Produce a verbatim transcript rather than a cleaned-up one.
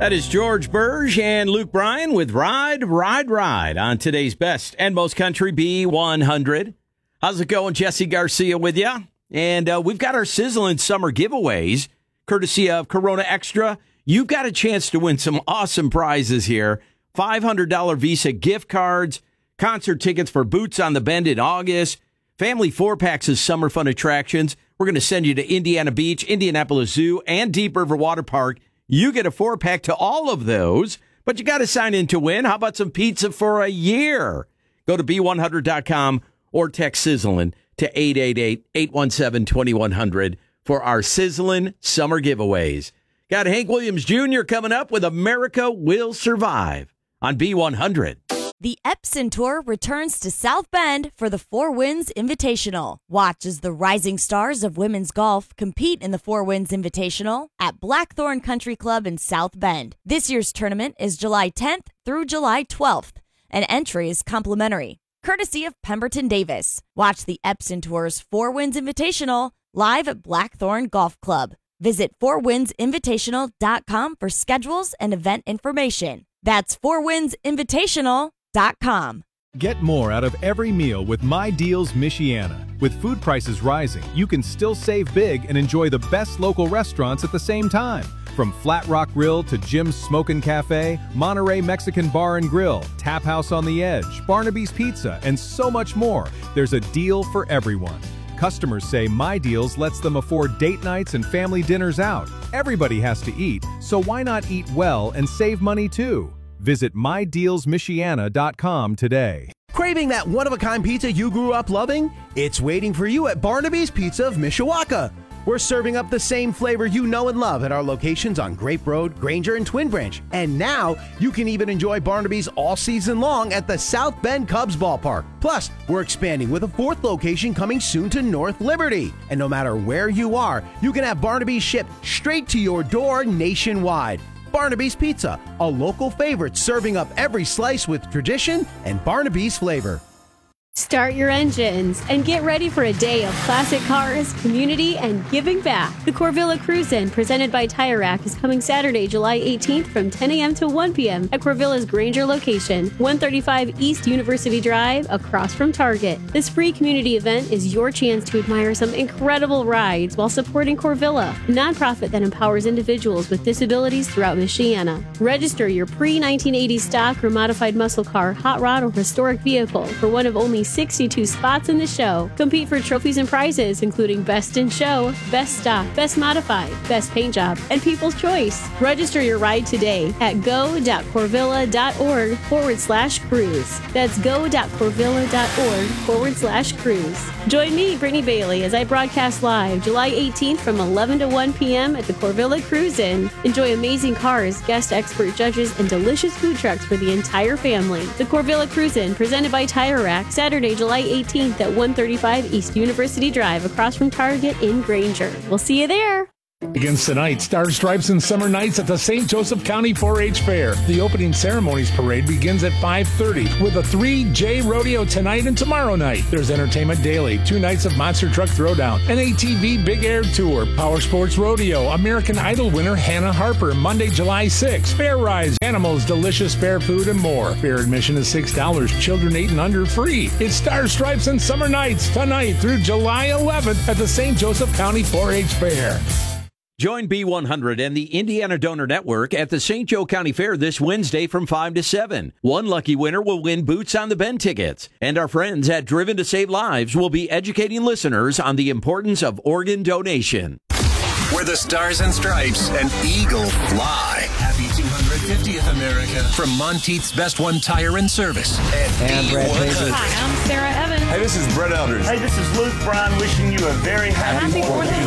That is George Burge and Luke Bryan with Ride, Ride, Ride on today's Best and Most Country B one hundred. How's it going? Jesse Garcia with you. And uh, we've got our sizzling summer giveaways, courtesy of Corona Extra. You've got a chance to win some awesome prizes here. five hundred dollars Visa gift cards, concert tickets for Boots on the Bend in August, family four-packs of summer fun attractions. We're going to send you to Indiana Beach, Indianapolis Zoo, and Deep River Water Park. You get a four-pack to all of those, but you got to sign in to win. How about some pizza for a year? Go to B one hundred dot com or text Sizzlin' to eight eight eight, eight one seven, two one zero zero for our Sizzlin' summer giveaways. Got Hank Williams Junior coming up with America Will Survive on B one hundred. The Epson Tour returns to South Bend for the Four Winds Invitational. Watch as the rising stars of women's golf compete in the Four Winds Invitational at Blackthorn Country Club in South Bend. This year's tournament is July tenth through July twelfth, and entry is complimentary, courtesy of Pemberton Davis. Watch the Epson Tour's Four Winds Invitational live at Blackthorn Golf Club. Visit four winds invitational dot com for schedules and event information. That's four winds invitational dot com. Get more out of every meal with My Deals Michiana. With food prices rising, you can still save big and enjoy the best local restaurants at the same time. From Flat Rock Grill to Jim's Smokin' Cafe, Monterey Mexican Bar and Grill, Tap House on the Edge, Barnaby's Pizza, and so much more. There's a deal for everyone. Customers say My Deals lets them afford date nights and family dinners out. Everybody has to eat, so why not eat well and save money too? Visit my deals michiana dot com today. Craving that one-of-a-kind pizza you grew up loving? It's waiting for you at Barnaby's Pizza of Mishawaka. We're serving up the same flavor you know and love at our locations on Grape Road, Granger, and Twin Branch. And now, you can even enjoy Barnaby's all season long at the South Bend Cubs Ballpark. Plus, we're expanding with a fourth location coming soon to North Liberty. And no matter where you are, you can have Barnaby's shipped straight to your door nationwide. Barnaby's Pizza, a local favorite serving up every slice with tradition and Barnaby's flavor. Start your engines and get ready for a day of classic cars, community, and giving back. The Corvilla Cruisin', presented by Tire Rack, is coming Saturday, July eighteenth from ten a.m. to one p.m. at Corvilla's Granger location, one thirty-five East University Drive, across from Target. This free community event is your chance to admire some incredible rides while supporting Corvilla, a nonprofit that empowers individuals with disabilities throughout Michiana. Register your pre nineteen eighties stock or modified muscle car, hot rod, or historic vehicle for one of only sixty-two spots in the show. Compete for trophies and prizes, including Best in Show, Best Stock, Best Modified, Best Paint Job, and People's Choice. Register your ride today at go.corvilla.org forward slash cruise. That's go.corvilla.org forward slash cruise. Join me, Brittany Bailey, as I broadcast live July eighteenth from eleven to one p.m. at the Corvilla Cruisin'. Enjoy amazing cars, guest expert judges, and delicious food trucks for the entire family. The Corvilla Cruisin', presented by Tire Rack, Saturday, July eighteenth at one thirty-five East University Drive, across from Target in Granger. We'll see you there. Begins tonight, Stars, Stripes, and Summer Nights at the Saint Joseph County four H Fair. The opening ceremonies parade begins at five thirty with a three J Rodeo tonight and tomorrow night. There's entertainment daily, two nights of Monster Truck Throwdown, an A T V Big Air Tour, Power Sports Rodeo, American Idol winner Hannah Harper, Monday, July sixth, fair rides, animals, delicious fair food, and more. Fair admission is six dollars, children eight and under free. It's Stars, Stripes, and Summer Nights tonight through July eleventh at the Saint Joseph County four H Fair. Join B one hundred and the Indiana Donor Network at the Saint Joe County Fair this Wednesday from five to seven. One lucky winner will win Boots on the Bend tickets. And our friends at Driven to Save Lives will be educating listeners on the importance of organ donation. Where the Stars and Stripes and Eagle fly. Happy two hundred fiftieth America. From Monteith's Best One Tire and Service. And, and Brad Fraser. Hi, I'm Sarah Evans. Hey, this is Brett Eldridge. Hey, this is Luke Bryan wishing you a very happy, happy fourth.